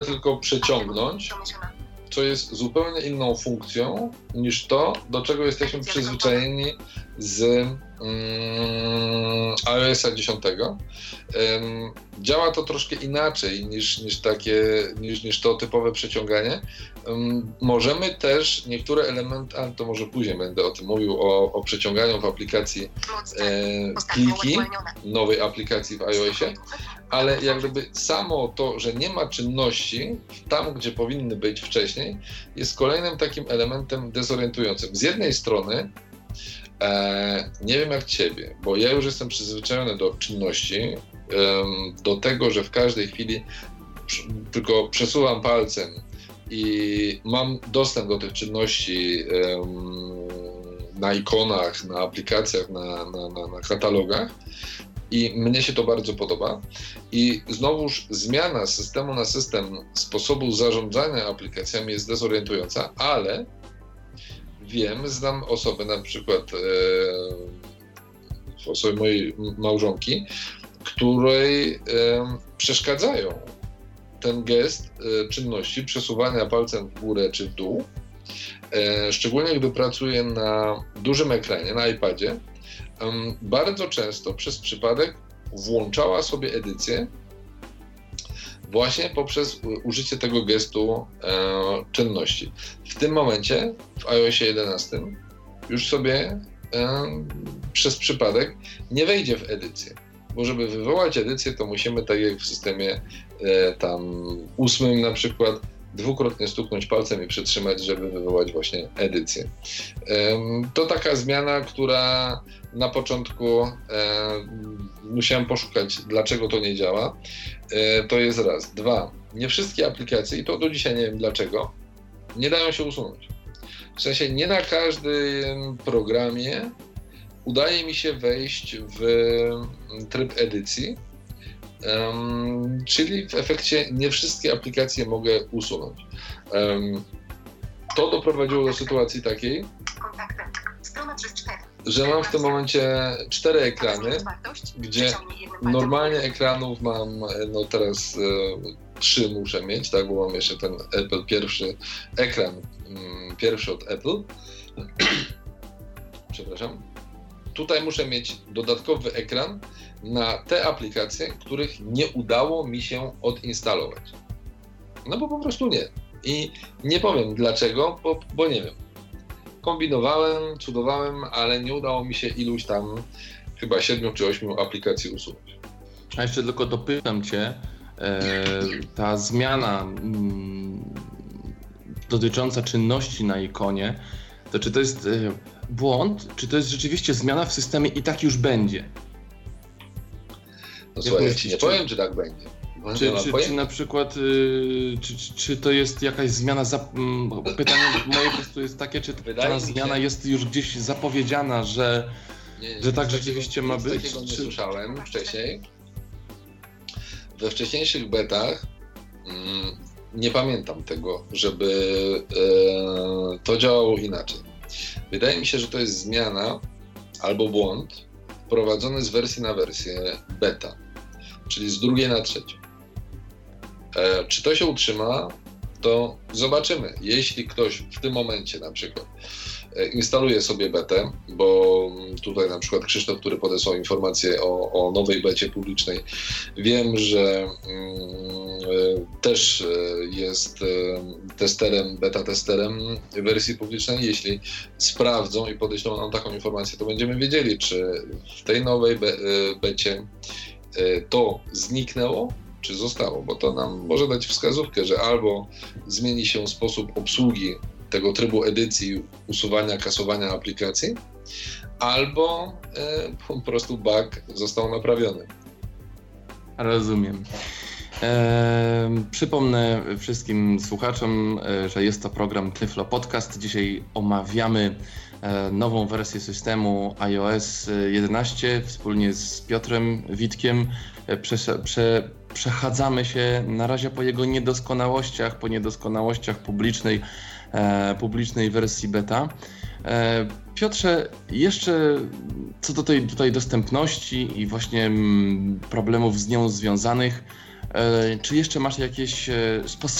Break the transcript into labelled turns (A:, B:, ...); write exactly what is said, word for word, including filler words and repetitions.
A: tylko przeciągnąć, co jest zupełnie inną funkcją niż to, do czego jesteśmy przyzwyczajeni z um, iOS dziesięć. Um, działa to troszkę inaczej niż, niż, takie, niż, niż to typowe przeciąganie. Um, możemy też niektóre elementy, a to może później będę o tym mówił, o, o przeciąganiu w aplikacji e, pliki, nowej aplikacji w iOSie, ale jak gdyby samo to, że nie ma czynności tam, gdzie powinny być wcześniej, jest kolejnym takim elementem dezorientującym. Z jednej strony e, nie wiem jak ciebie, bo ja już jestem przyzwyczajony do czynności, e, do tego, że w każdej chwili przy, tylko przesuwam palcem i mam dostęp do tych czynności e, na ikonach, na aplikacjach, na, na, na, na katalogach. I mnie się to bardzo podoba. I znowuż zmiana z systemu na system sposobu zarządzania aplikacjami jest dezorientująca, ale wiem, znam osobę, na przykład e, osobę mojej małżonki, której e, przeszkadzają ten gest e, czynności przesuwania palcem w górę czy w dół, e, szczególnie gdy pracuje na dużym ekranie, na iPadzie. Um, bardzo często przez przypadek włączała sobie edycję właśnie poprzez użycie tego gestu e, czynności. W tym momencie w iOSie jedenaście już sobie e, przez przypadek nie wejdzie w edycję, bo żeby wywołać edycję, to musimy, tak jak w systemie e, tam ósmym na przykład, dwukrotnie stuknąć palcem i przytrzymać, żeby wywołać właśnie edycję. To taka zmiana, która na początku e, musiałem poszukać, dlaczego to nie działa. E, to jest raz. Dwa, nie wszystkie aplikacje, i to do dzisiaj nie wiem dlaczego, nie dają się usunąć. W sensie nie na każdym programie udaje mi się wejść w tryb edycji, Um, czyli w efekcie nie wszystkie aplikacje mogę usunąć. Um, to doprowadziło do sytuacji takiej, że mam w tym momencie cztery ekrany, gdzie normalnie ekranów mam, no teraz e, trzy muszę mieć, tak, bo mam jeszcze ten Apple pierwszy ekran, mm, pierwszy od Apple. Przepraszam. Tutaj muszę mieć dodatkowy ekran na te aplikacje, których nie udało mi się odinstalować. No bo po prostu nie. I nie powiem dlaczego, bo, bo nie wiem. Kombinowałem, cudowałem, ale nie udało mi się iluś tam chyba siedmiu czy ośmiu aplikacji usunąć.
B: A jeszcze tylko dopytam Cię, e, ta zmiana mm, dotycząca czynności na ikonie, to czy to jest e, błąd, czy to jest rzeczywiście zmiana w systemie i tak już będzie?
A: No słuchaj, ja ci nie powiem, czy tak będzie.
B: Czy, czy, czy na przykład, y, czy, czy, czy to jest jakaś zmiana, za, m, pytanie moje po prostu jest takie, czy Wydaje ta zmiana się... jest już gdzieś zapowiedziana, że, nie, nie, że tak rzeczywiście ma być?
A: Takiego nie
B: czy...
A: słyszałem wcześniej. We wcześniejszych betach mm, nie pamiętam tego, żeby e, to działało inaczej. Wydaje mi się, że to jest zmiana albo błąd wprowadzony z wersji na wersję beta, czyli z drugiej na trzecią. E, czy to się utrzyma, to zobaczymy. Jeśli ktoś w tym momencie na przykład e, instaluje sobie betę, bo tutaj na przykład Krzysztof, który podesłał informację o, o nowej becie publicznej, wiem, że mm, e, też jest e, testerem, beta testerem wersji publicznej. Jeśli sprawdzą i podeślą nam taką informację, to będziemy wiedzieli, czy w tej nowej be, e, becie e, to zniknęło, czy zostało, bo to nam może dać wskazówkę, że albo zmieni się sposób obsługi tego trybu edycji, usuwania, kasowania aplikacji, albo e, po prostu bug został naprawiony.
B: Rozumiem. E, przypomnę wszystkim słuchaczom, e, że jest to program Tyflo Podcast. Dzisiaj omawiamy e, nową wersję systemu iOS jedenaście wspólnie z Piotrem Witkiem. E, prze, prze, przechadzamy się na razie po jego niedoskonałościach, po niedoskonałościach publicznej, e, publicznej wersji beta. E, Piotrze, jeszcze co do tej tutaj dostępności i właśnie m, problemów z nią związanych, e, czy jeszcze masz jakieś e, spostrzeżenia